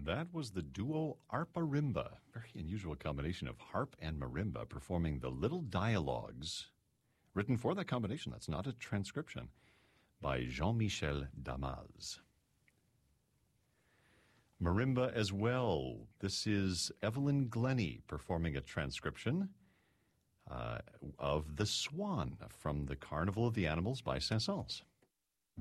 That was the duo Arpa-Rimba, very unusual combination of harp and marimba, performing the Little Dialogues, written for that combination. That's not a transcription, by Jean-Michel Damas. Marimba as well. This is Evelyn Glennie performing a transcription of The Swan from the Carnival of the Animals by Saint-Saëns.